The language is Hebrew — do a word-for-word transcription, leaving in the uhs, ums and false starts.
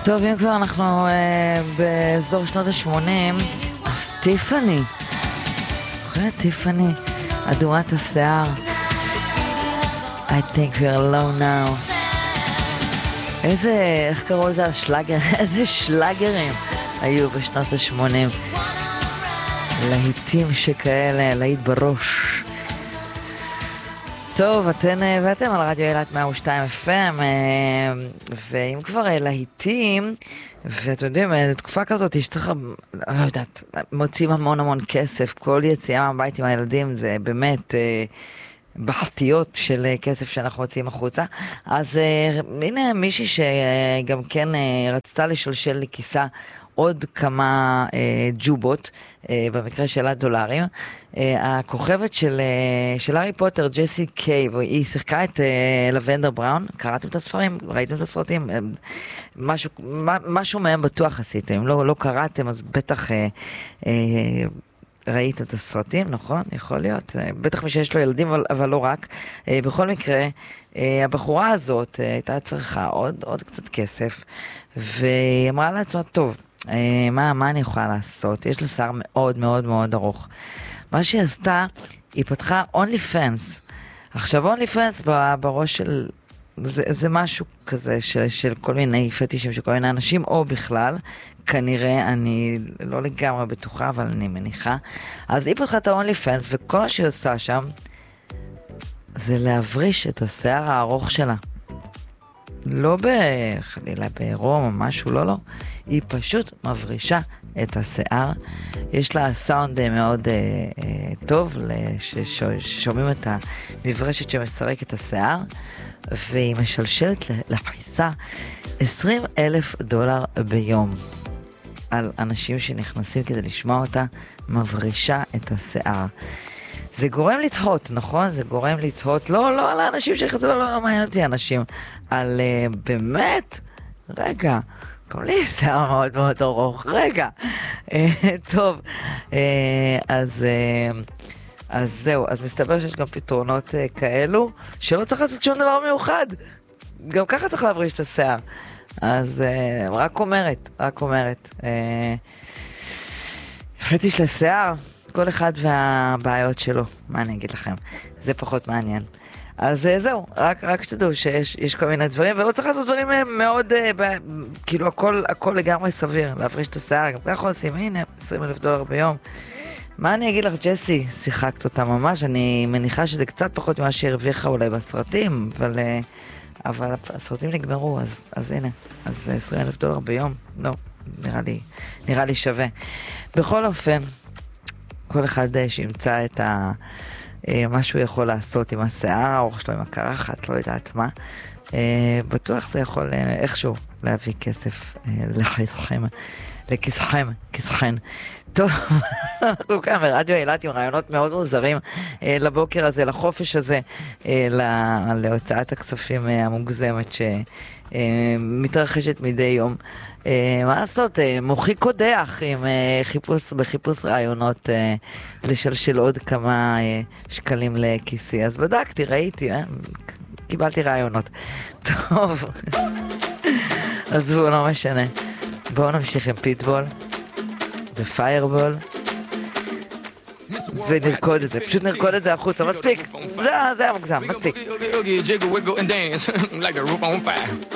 טוב, אם כבר אנחנו אה, באזור שנות ה-שמונים, אז טיפני, אחרי טיפני, אדומת השיער, I think we're alone now. איזה, איך קראו לזה השלאגר, איזה שלאגרים היו בשנות ה-שמונים. להיטים שכאלה, להיט בראש. טוב, אתן ואתם על רדיו אילת מאה ושתיים אף אם, ואם כבר להיטים, ואתם יודעים, תקופה כזאת שצריך, אני לא יודעת, מוצאים המון המון כסף, כל יציאה מהבית עם הילדים זה באמת בחטיות של כסף שאנחנו מוצאים החוצה. אז הנה מישהי שגם כן רצתה לשלשל לכיסה עוד כמה אה, ג'ובות, אה, במקרה של הדולרים. אה, הכוכבת של, אה, של הארי פוטר, ג'סי קיי, היא שיחקה את אה, לבנדר בראון. קראתם את הספרים? ראיתם את הסרטים? אה, משהו, מה, משהו מהם בטוח עשיתם. אם לא, לא קראתם, אז בטח אה, אה, ראיתם את הסרטים, נכון? יכול להיות. אה, בטח מי שיש לו ילדים, אבל, אבל לא רק. אה, בכל מקרה, אה, הבחורה הזאת אה, הייתה צריכה עוד, עוד קצת כסף, והיא אמרה לעצמה, טוב, מה, מה אני יכולה לעשות? יש לה שיער מאוד מאוד מאוד ארוך. מה שהיא עשתה, היא פתחה OnlyFans. עכשיו OnlyFans בראש של, זה, זה משהו כזה של, של כל מיני פטישים של כל מיני אנשים, או בכלל, כנראה, אני לא לגמרי בטוחה, אבל אני מניחה. אז היא פתחה את ה-OnlyFans, וכל מה שהיא עושה שם, זה להבריש את השיער הארוך שלה. לא בחלילה בעירום או משהו, לא, לא. היא פשוט מברישה את השיער. יש לה סאונד מאוד אה, אה, טוב, ששומעים את המברשת שמסרק את השיער, והיא משלשלת לחיסה עשרים אלף דולר ביום על אנשים שנכנסים כדי לשמוע אותה מברישה את השיער. זה גורם לתהות, נכון? זה גורם לתהות, לא, לא על האנשים שחזו, לא, לא, לא מעניין אותי אנשים, על uh, באמת, רגע, גם לי יש שיער מאוד מאוד ארוך, רגע, uh, טוב, uh, אז, uh, אז זהו, אז מסתבר שיש גם פתרונות uh, כאלו, שלא צריך לעשות שום דבר מיוחד, גם ככה צריך להבריש את השיער, אז uh, רק אומרת, רק אומרת, uh, פטיש לשיער, כל אחד והבעיות שלו, מה אני אגיד לכם, זה פחות מעניין. אז זהו, רק, רק שתדעו שיש יש כל מיני דברים, ולא צריך לעשות דברים מאוד, ב, כאילו הכל, הכל לגמרי סביר, להפריש את השיער, גם ככה עושים, הנה, עשרים אלף דולר ביום. מה אני אגיד לך, ג'סי, שיחקת אותה ממש, אני מניחה שזה קצת פחות ממה שהרוויחה אולי בסרטים, אבל, אבל הסרטים נגמרו, אז, אז הנה, אז עשרים אלף דולר ביום, לא, נראה לי, נראה לי שווה. בכל אופן, כל אחד שימצא את ה... מה שהוא יכול לעשות עם השיער הארוך שלו, עם הקרחת, לא יודעת מה. בטוח זה יכול איכשהו להביא כסף לכיסכם, לכיסכם, כיסכן. טוב, אנחנו כאן ברדיו אילת עם רעיונות מאוד מוזרים לבוקר הזה, לחופש הזה, להוצאת הכספים המוגזמת שמתרחשת מדי יום. מה לעשות? מוחי קודח עם חיפוש, בחיפוש רעיונות לשלשל עוד כמה שקלים לכיסי. אז בדקתי, ראיתי, קיבלתי רעיונות. טוב, אז הוא לא משנה. בואו נמשיך עם פיטבול ופיירבול ונרקוד את זה, פשוט נרקוד את זה החוצה, מספיק, זה היה מוגזם, מספיק.